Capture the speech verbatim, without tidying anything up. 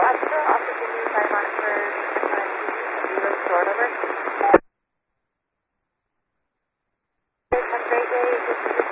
Oscar, Oscar T V, five Oscar, uh, T V, zero, short over.